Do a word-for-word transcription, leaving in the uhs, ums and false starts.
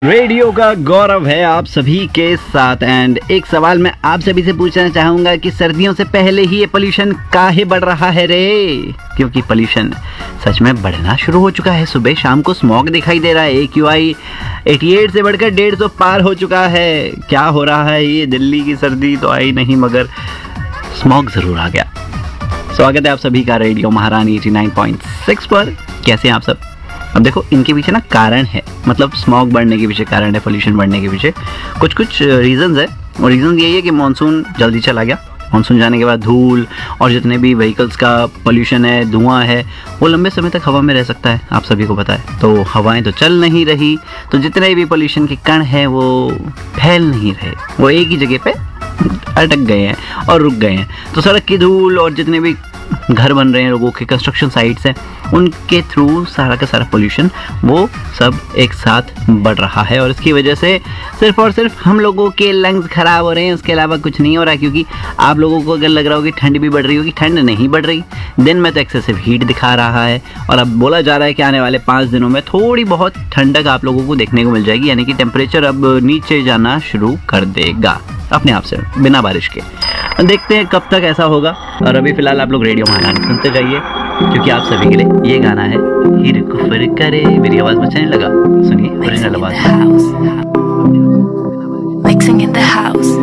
Radio का गौरव है आप सभी के साथ। एंड एक सवाल मैं आप सभी से पूछना चाहूंगा कि सर्दियों से पहले ही ये पोल्यूशन काहे बढ़ रहा है रे? क्योंकि पोल्यूशन सच में बढ़ना शुरू हो चुका है। सुबह शाम को स्मॉग दिखाई दे रहा है। ए क्यू आई अठासी से बढ़कर डेढ़ सौ पार हो चुका है। क्या हो रहा है? ये दिल्ली की सर्दी तो आई नहीं मगर स्मॉग जरूर आ गया। स्वागत है आप सभी का रेडियो महारानी नवासी पॉइंट सिक्स पर। कैसे हैं आप सब? अब देखो, इनके पीछे ना कारण है, मतलब स्मॉग बढ़ने के पीछे कारण है, पोल्यूशन बढ़ने के पीछे कुछ कुछ रीजंस है। और रीजन यही है कि मानसून जल्दी चला गया। मानसून जाने के बाद धूल और जितने भी व्हीकल्स का पोल्यूशन है, धुआं है, वो लंबे समय तक हवा में रह सकता है, आप सभी को पता है। तो हवाएं तो चल नहीं रही, तो जितने भी पोल्यूशन के कण हैं वो फैल नहीं रहे, वो एक ही जगह पे अटक गए हैं और रुक गए हैं। तो सड़क की धूल और जितने भी घर बन रहे हैं, लोगों के कंस्ट्रक्शन साइट्स हैं, उनके थ्रू सारा का सारा पोल्यूशन वो सब एक साथ बढ़ रहा है। और इसकी वजह से सिर्फ और सिर्फ हम लोगों के लंग्स खराब हो रहे हैं, उसके अलावा कुछ नहीं हो रहा है। क्योंकि आप लोगों को अगर लग रहा हो कि ठंड भी बढ़ रही होगी, ठंड नहीं बढ़ रही। दिन में तो एक्सेसिव हीट दिखा रहा है और अब बोला जा रहा है कि आने वाले पाँच दिनों में थोड़ी बहुत ठंडक आप लोगों को देखने को मिल जाएगी, यानी कि टेम्परेचर अब नीचे जाना शुरू कर देगा अपने आप से, बिना बारिश के। देखते हैं कब तक ऐसा होगा। और अभी फिलहाल आप लोग रेडियो महारानी सुनते जाइए, क्योंकि आप सभी के लिए ये गाना है हिर कुफर करे। मेरी आवाज में चलने लगा, सुनिए ओरिजिनल आवाज। Mixing in the house.